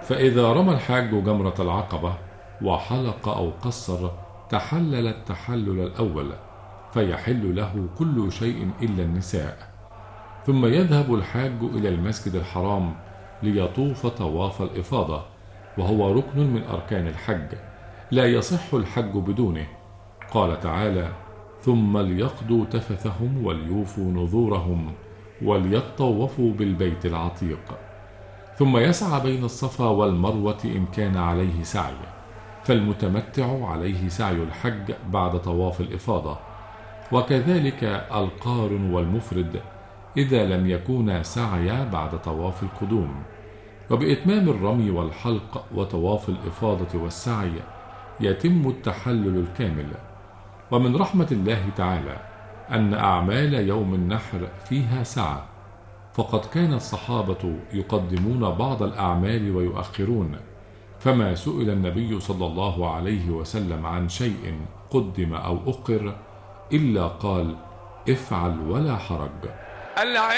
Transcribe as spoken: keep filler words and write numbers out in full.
فإذا رمى الحاج جمرة العقبة وحلق أو قصر تحلل التحلل الأول، فيحل له كل شيء إلا النساء. ثم يذهب الحاج إلى المسجد الحرام ليطوف طواف الإفاضة، وهو ركن من أركان الحج، لا يصح الحج بدونه. قال تعالى: ثم ليقضوا تفثهم وليوفوا نذورهم وليطوفوا بالبيت العتيق. ثم يسعى بين الصفا والمروة إن كان عليه سعي، فالمتمتع عليه سعي الحج بعد طواف الإفاضة، وكذلك القارن والمفرد إذا لم يكونا سعيا بعد طواف القدوم. وبإتمام الرمي والحلق وطواف الإفاضة والسعي يتم التحلل الكامل. ومن رحمة الله تعالى أن أعمال يوم النحر فيها سعة، فقد كان الصحابة يقدمون بعض الأعمال ويؤخرون، فما سئل النبي صلى الله عليه وسلم عن شيء قدم أو أخر إلا قال: افعل ولا حرج.